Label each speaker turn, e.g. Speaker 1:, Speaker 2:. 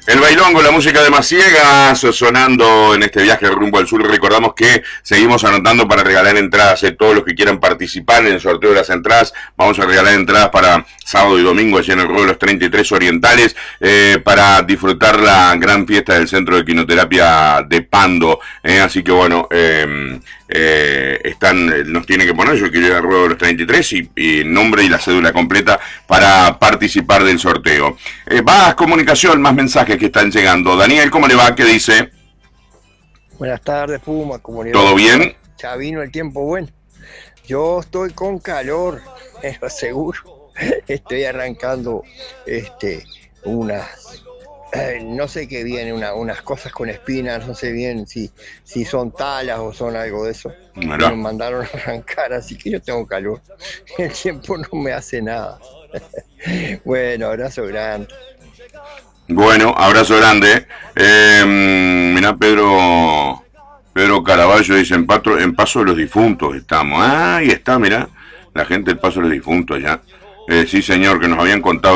Speaker 1: El bailongo, la música de Maciegas, sonando en este viaje rumbo al sur. Recordamos que seguimos anotando para regalar entradas. Todos los que quieran participar en el sorteo de las entradas, vamos a regalar entradas para sábado y domingo allí en el Ruedo de los 33 Orientales, para disfrutar la gran fiesta del Centro de Quinoterapia de Pando. Así que bueno, nos tiene que poner, yo quiero ir al Ruedo de los 33 y nombre y la cédula completa para participar del sorteo. Más comunicación, más mensajes que están llegando. Daniel, ¿cómo le va? ¿Qué dice?
Speaker 2: Buenas tardes, Puma, comunidad.
Speaker 1: ¿Todo bien?
Speaker 2: Ya vino el tiempo bueno. Yo estoy con calor, lo seguro. Estoy arrancando unas, no sé qué viene, unas cosas con espinas, no sé bien si son talas o son algo de eso.
Speaker 1: Mirá.
Speaker 2: Me mandaron a arrancar, así que yo tengo calor. El tiempo no me hace nada. Bueno, abrazo grande.
Speaker 1: Bueno, abrazo grande. Mirá, Pedro Caraballo dice, en Paso de los Difuntos estamos. Ah, ahí está, mirá. La gente del Paso de los Difuntos allá. Sí, señor, que nos habían contado